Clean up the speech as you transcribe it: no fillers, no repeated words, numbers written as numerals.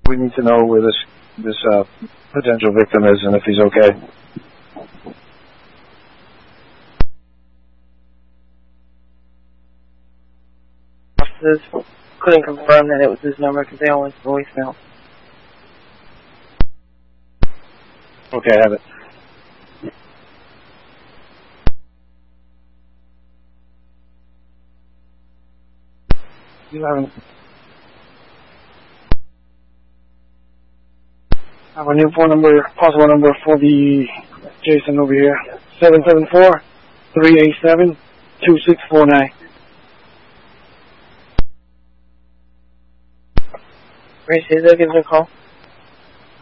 We need to know where this potential victim is and if he's okay. Officers couldn't confirm that it was his number because they always voicemail. Okay, I have it. I have a new phone number, possible number for the Jason over here. 774-387-2649. Ray Caesar gives a call.